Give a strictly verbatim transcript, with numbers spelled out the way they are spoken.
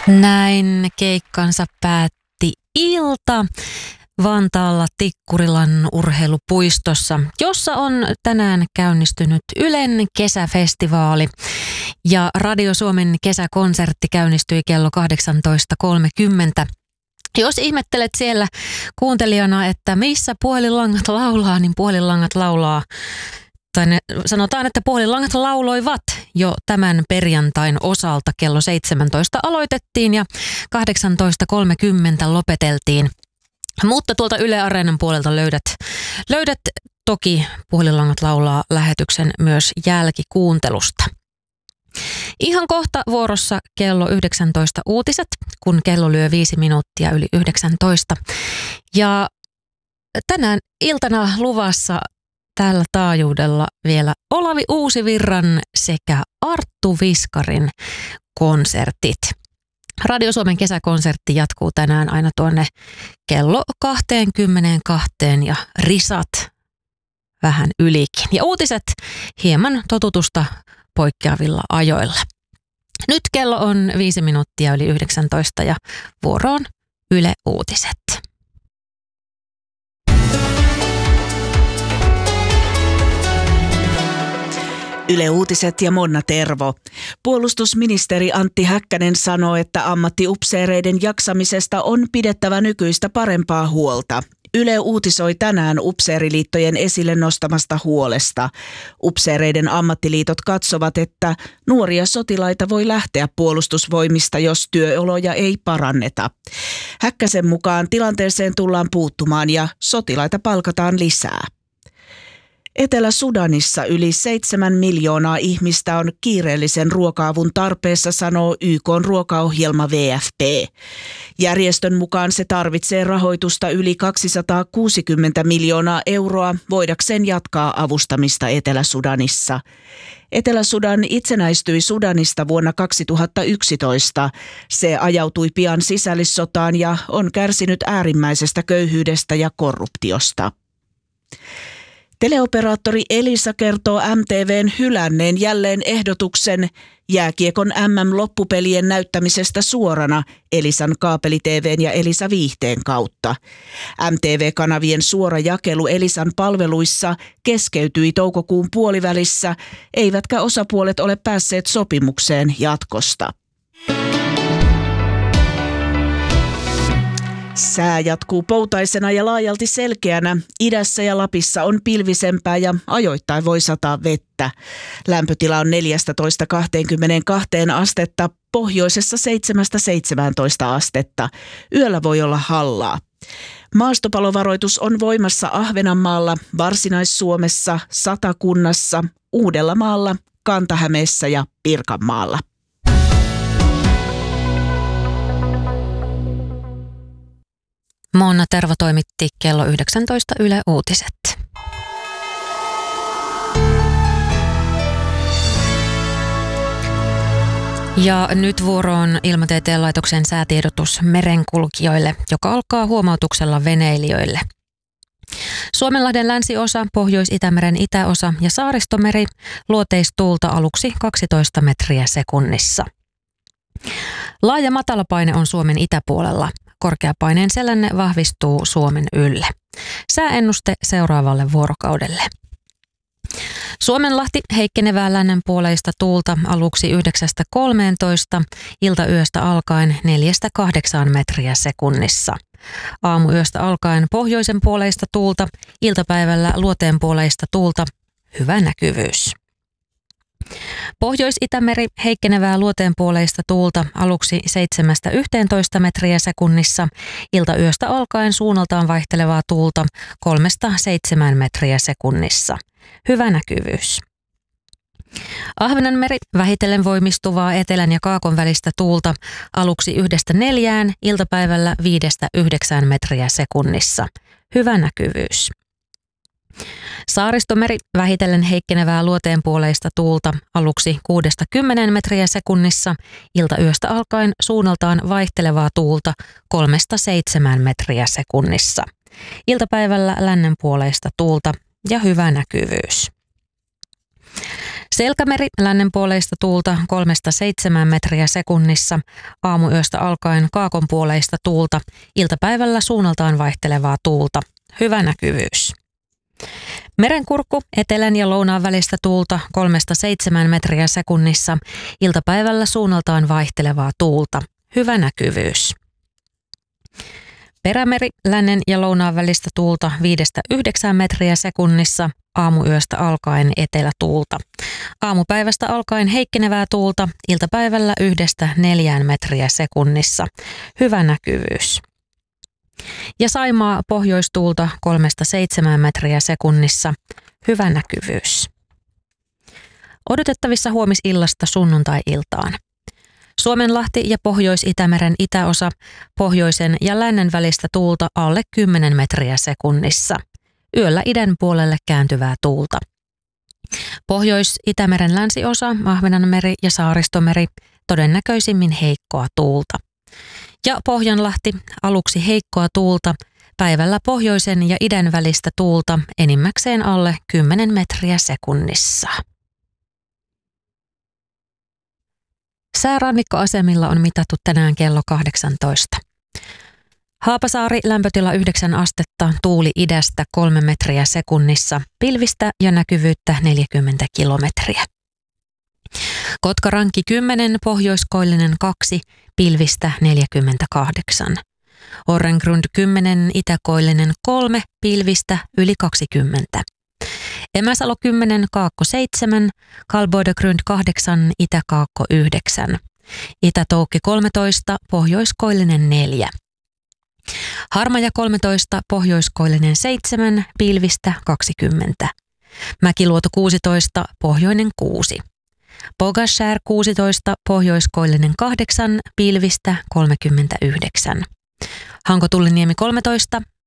Näin keikkansa päätti Ilta Vantaalla Tikkurilan urheilupuistossa, jossa on tänään käynnistynyt Ylen kesäfestivaali. Ja Radio Suomen kesäkonsertti käynnistyi kello kahdeksantoista kolmekymmentä. Jos ihmettelet siellä kuuntelijana, että missä puhelinlangat laulaa, niin puhelinlangat laulaa, tai ne, sanotaan, että puhelinlangat lauloivat jo tämän perjantain osalta. Kello seitsemäntoista aloitettiin ja kahdeksantoista kolmekymmentä lopeteltiin. Mutta tuolta Yle Areenan puolelta löydät, löydät toki puhelinlangat laulaa lähetyksen myös jälkikuuntelusta. Ihan kohta vuorossa kello yhdeksäntoista uutiset, kun kello lyö viisi minuuttia yli yhdeksäntoista. Ja tänään iltana luvassa tällä taajuudella vielä Olavi Uusivirran sekä Arttu Viskarin konsertit. Radio Suomen kesäkonsertti jatkuu tänään aina tuonne kello kaksikymmentäkaksi ja risat vähän ylikin. Ja uutiset hieman totutusta poikkeavilla ajoilla. Nyt kello on viisi minuuttia yli yhdeksäntoista ja vuoroon Yle Uutiset. Yle Uutiset ja Monna Tervo. Puolustusministeri Antti Häkkänen sanoo, että ammattiupseereiden jaksamisesta on pidettävä nykyistä parempaa huolta. Yle uutisoi tänään upseeriliittojen esille nostamasta huolesta. Upseereiden ammattiliitot katsovat, että nuoria sotilaita voi lähteä puolustusvoimista, jos työoloja ei paranneta. Häkkäsen mukaan tilanteeseen tullaan puuttumaan ja sotilaita palkataan lisää. Etelä-Sudanissa yli seitsemän miljoonaa ihmistä on kiireellisen ruoka-avun tarpeessa, sanoo Y K:n ruokaohjelma W F P. Järjestön mukaan se tarvitsee rahoitusta yli kaksisataakuusikymmentä miljoonaa euroa voidakseen jatkaa avustamista Etelä-Sudanissa. Etelä-Sudan itsenäistyi Sudanista vuonna kaksituhattayksitoista. Se ajautui pian sisällissotaan ja on kärsinyt äärimmäisestä köyhyydestä ja korruptiosta. Teleoperaattori Elisa kertoo M T V:n hylänneen jälleen ehdotuksen jääkiekon M M-loppupelien näyttämisestä suorana Elisan kaapeli-T V:n ja Elisa Viihteen kautta. M T V-kanavien suora jakelu Elisan palveluissa keskeytyi toukokuun puolivälissä, eivätkä osapuolet ole päässeet sopimukseen jatkosta. Sää jatkuu poutaisena ja laajalti selkeänä. Idässä ja Lapissa on pilvisempää ja ajoittain voi sataa vettä. Lämpötila on neljätoista kaksikymmentäkaksi astetta, pohjoisessa seitsemästä seitsemääntoista astetta. Yöllä voi olla hallaa. Maastopalovaroitus on voimassa Ahvenanmaalla, Varsinais-Suomessa, Satakunnassa, Uudellamaalla, Kanta-Hämeessä ja Pirkanmaalla. Monna Tervo toimitti kello yhdeksäntoista Yle Uutiset. Ja nyt vuoroon Ilmatieteen laitoksen säätiedotus merenkulkijoille, joka alkaa huomautuksella veneilijöille. Suomenlahden länsiosa, Pohjois-Itämeren itäosa ja Saaristomeri luoteistuulta aluksi kaksitoista metriä sekunnissa. Laaja matalapaine on Suomen itäpuolella. Korkeapaineen selänne vahvistuu Suomen ylle. Sääennuste seuraavalle vuorokaudelle. Suomenlahti heikkenevää lännenpuoleista tuulta aluksi yhdeksästä kolmeentoista, iltayöstä alkaen neljästä kahdeksaan metriä sekunnissa. Aamuyöstä alkaen pohjoisen puoleista tuulta, iltapäivällä luoteenpuoleista tuulta, hyvä näkyvyys. Pohjois-Itämeri heikkenevää luoteenpuoleista tuulta aluksi seitsemästä yhteentoista metriä sekunnissa, iltayöstä alkaen suunnaltaan vaihtelevaa tuulta kolmesta seitsemään metriä sekunnissa. Hyvä näkyvyys. Ahvenanmeri vähitellen voimistuvaa etelän ja kaakon välistä tuulta aluksi yhdestä neljään, iltapäivällä viidestä yhdeksään metriä sekunnissa. Hyvä näkyvyys. Saaristomeri vähitellen heikkenevää luoteenpuoleista tuulta aluksi kuudesta kymmeneen metriä sekunnissa, iltayöstä alkaen suunnaltaan vaihtelevaa tuulta kolmesta seitsemään metriä sekunnissa. Iltapäivällä lännenpuoleista tuulta ja hyvä näkyvyys. Selkämeri lännenpuoleista tuulta kolmesta seitsemään metriä sekunnissa, aamuyöstä alkaen kaakonpuoleista tuulta, iltapäivällä suunnaltaan vaihtelevaa tuulta. Hyvä näkyvyys. Merenkurkku etelän ja lounaan välistä tuulta kolmesta seitsemään metriä sekunnissa, iltapäivällä suunnaltaan vaihtelevaa tuulta. Hyvä näkyvyys. Perämeri lännen ja lounaan välistä tuulta viidestä yhdeksään metriä sekunnissa, aamuyöstä alkaen etelätuulta. Aamupäivästä alkaen heikkenevää tuulta, iltapäivällä yhdestä neljään metriä sekunnissa. Hyvä näkyvyys. Ja Saimaa pohjoistuulta kolmesta seitsemään metriä sekunnissa. Hyvä näkyvyys. Odotettavissa huomisillasta sunnuntai-iltaan. Suomenlahti ja Pohjois-Itämeren itäosa, pohjoisen ja lännen välistä tuulta alle kymmenen metriä sekunnissa. Yöllä idän puolelle kääntyvää tuulta. Pohjois-Itämeren länsiosa, Ahvenanmeri ja Saaristomeri, todennäköisimmin heikkoa tuulta. Ja Pohjanlahti, aluksi heikkoa tuulta, päivällä pohjoisen ja idän välistä tuulta, enimmäkseen alle kymmenen metriä sekunnissa. Säärannikkoasemilla on mitattu tänään kello kahdeksantoista. Haapasaari lämpötila yhdeksän astetta, tuuli idästä kolme metriä sekunnissa, pilvistä ja näkyvyyttä neljäkymmentä kilometriä. Kotkarankki kymmenen, pohjoiskoillinen kaksi, pilvistä neljäkymmentäkahdeksan. Orrengrund kymmenen, itäkoillinen kolme, pilvistä yli kaksikymmentä. Emäsalo kymmenen, kaakko seitsemän, Kalboidegrund kahdeksan, itäkaakko yhdeksän. Itätoukki kolmetoista, pohjoiskoillinen neljä. Harmaja kolmetoista, pohjoiskoillinen seitsemän, pilvistä kaksikymmentä. Mäkiluoto kuusitoista, pohjoinen kuusi. Pogashär kuusitoista, pohjoiskoillinen kahdeksan, pilvistä kolmekymmentäyhdeksän. Hanko-Tulliniemi kolmetoista,